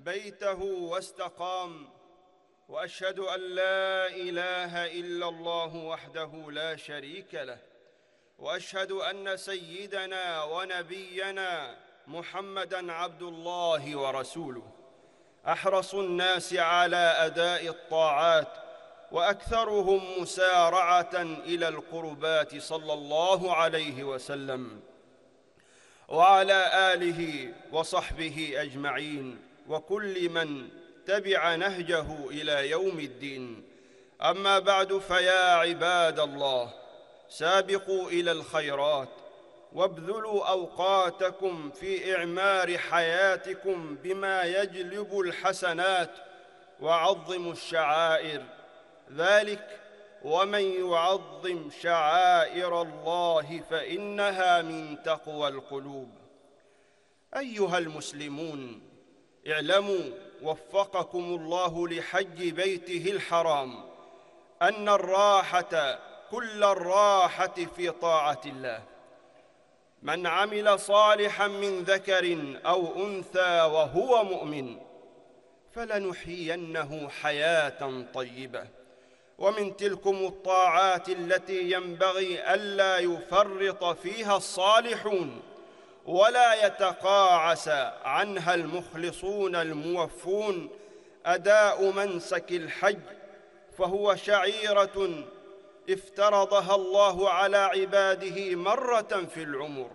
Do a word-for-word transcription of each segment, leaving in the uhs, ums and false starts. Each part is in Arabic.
بيته واستقام، وأشهد أن لا إله إلا الله وحده لا شريك له، وأشهد أن سيدنا ونبينا محمدًا عبد الله ورسوله، أحرص الناس على أداء الطاعات وأكثرهم مسارعة إلى القربات صلى الله عليه وسلم، وعلى آله وصحبه أجمعين وكل من تبع نهجه إلى يوم الدين. أما بعد، فيا عباد الله، سابقوا إلى الخيرات وابذلوا أوقاتكم في إعمار حياتكم بما يجلب الحسنات، وعظموا الشعائر، ذلك ومن يعظم شعائر الله فإنها من تقوى القلوب. أيها المسلمون، اعلموا وفقكم الله لحج بيته الحرام أن الراحة كل الراحة في طاعة الله. من عمل صالحاً من ذكر أو أنثى وهو مؤمن فلنحيينه حياة طيبة. ومن تلكم الطاعات التي ينبغي ألا يفرط فيها الصالحون ولا يتقاعس عنها المخلصون الموفون أداء منسك الحج، فهو شعيرة افترضها الله على عباده مرة في العمر.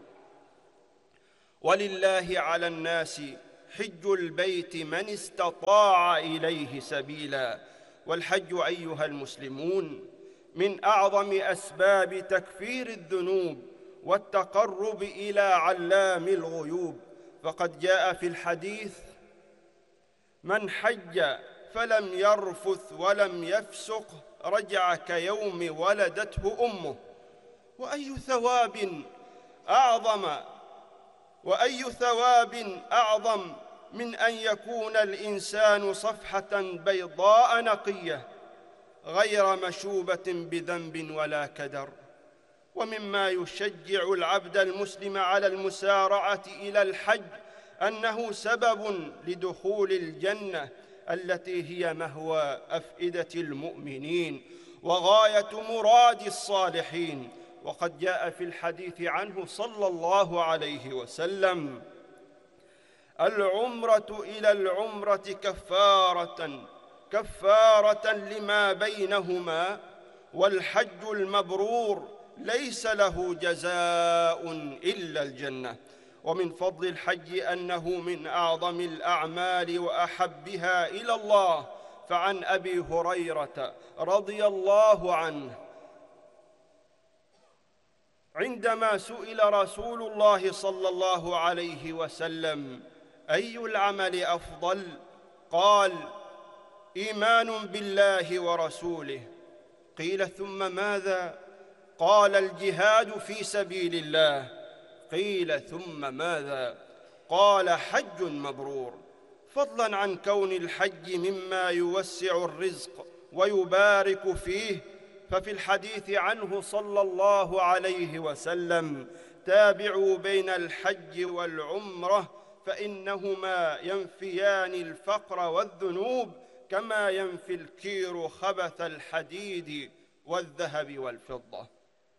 ولله على الناس حج البيت من استطاع إليه سبيلا. والحج أيها المسلمون من أعظم أسباب تكفير الذنوب والتقرب إلى علام الغيوب، فقد جاء في الحديث: من حج فلم يرفث ولم يفسق رجع كيوم ولدته أمه. وأي ثواب أعظم وأي ثواب أعظم من أن يكون الإنسان صفحة بيضاء نقية غير مشوبة بذنب ولا كدر. ومما يشجع العبد المسلم على المسارعة إلى الحج أنه سبب لدخول الجنة التي هي مهوى أفئدة المؤمنين وغاية مراد الصالحين. وقد جاء في الحديث عنه صلى الله عليه وسلم: العمرة إلى العمرة كفارة كفارة لما بينهما، والحج المبرور ليس له جزاء إلا الجنة. ومن فضل الحج أنه من أعظم الأعمال وأحبها إلى الله، فعن أبي هريرة رضي الله عنه عندما سئل رسول الله صلى الله عليه وسلم: أي العمل أفضل؟ قال: إيمان بالله ورسوله. قيل: ثم ماذا؟ قال: الجهاد في سبيل الله. قيل: ثم ماذا؟ قال: حج مبرور. فضلاً عن كون الحج مما يوسع الرزق ويبارك فيه، ففي الحديث عنه صلى الله عليه وسلم: تابعوا بين الحج والعمرة فإنهما ينفيان الفقر والذنوب كما ينفي الكير خبث الحديد والذهب والفضة.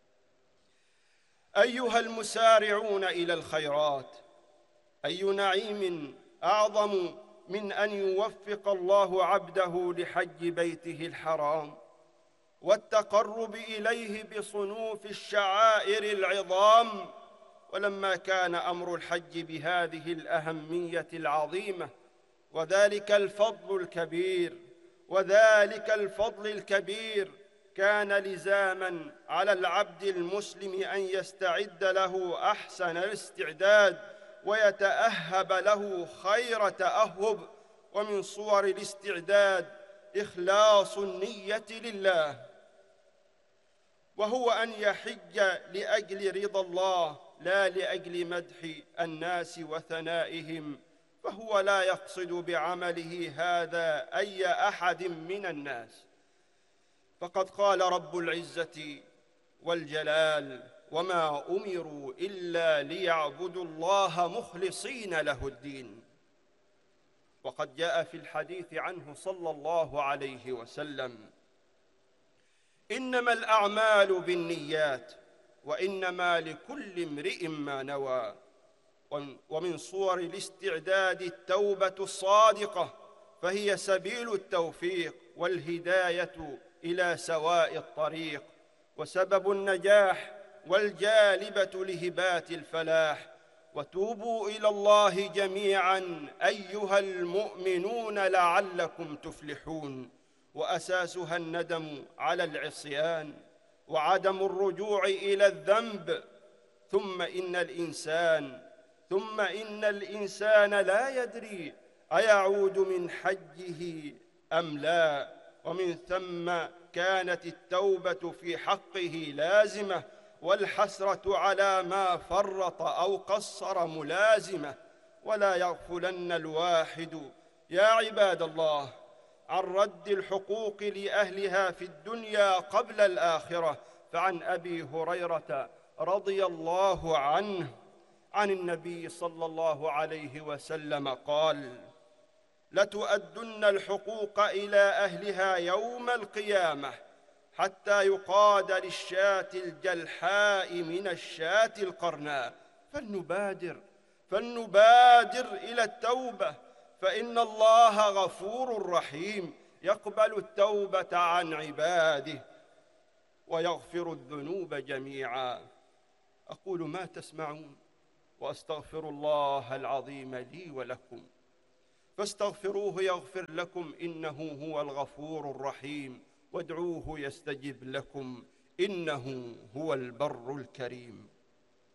أيها المسارعون إلى الخيرات، أي نعيم أعظم من أن يوفق الله عبده لحج بيته الحرام والتقرب إليه بصنوف الشعائر العظام. ولما كان أمر الحج بهذه الأهمية العظيمة وذلك الفضل الكبير وذلك الفضل الكبير كان لزاماً على العبد المسلم أن يستعد له أحسن الاستعداد ويتأهب له خير تأهب. ومن صور الاستعداد إخلاص النية لله، وهو أن يحج لأجل رضا الله لا لأجل مدح الناس وثنائهم، فهو لا يقصد بعمله هذا أي أحد من الناس. فقد قال رب العزة والجلال: وما أمروا إلا ليعبدوا الله مخلصين له الدين. وقد جاء في الحديث عنه صلى الله عليه وسلم: إنما الأعمال بالنيات وإنما لكل امرئ ما نوى. ومن صور الاستعداد التوبة الصادقة، فهي سبيل التوفيق والهداية إلى سواء الطريق، وسبب النجاح والجالبة لهبات الفلاح. وتوبوا إلى الله جميعا أيها المؤمنون لعلكم تفلحون. وأساسها الندم على العصيان وعدم الرجوع إلى الذنب. ثم إن الإنسان ثم إن الإنسان لا يدري أيعود من حجه أم لا، ومن ثم كانت التوبة في حقه لازمة، والحسرة على ما فرط أو قصر ملازمة. ولا يغفلن الواحد يا عباد الله عن رد الحقوق لأهلها في الدنيا قبل الآخرة. فعن أبي هريرة رضي الله عنه عن النبي صلى الله عليه وسلم قال: لتؤدن الحقوق إلى أهلها يوم القيامة حتى يقاد للشاة الجلحاء من الشاة القرناء. فلنبادر فلنبادر إلى التوبة، فإن الله غفور رحيم يقبل التوبة عن عباده ويغفر الذنوب جميعا. أقول ما تسمعون وأستغفر الله العظيم لي ولكم، فاستغفروه يغفر لكم، إنه هو الغفور الرحيم. وادعوه يستجب لكم، إنه هو البر الكريم.